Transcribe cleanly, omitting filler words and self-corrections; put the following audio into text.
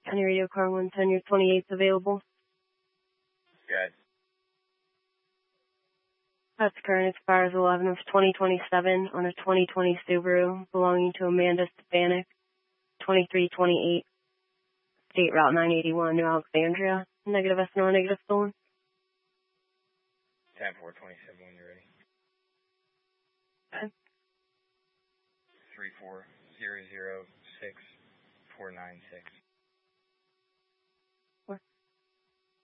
County Radio Car 110, your 28th available. Good. That's current. Expires 11 of 2027 on a 2020 Subaru belonging to Amanda Stefanik, 2328, State Route 981, New Alexandria. Negative SNO, negative stolen. 10-4-27 when you're ready. Okay. 34006 496.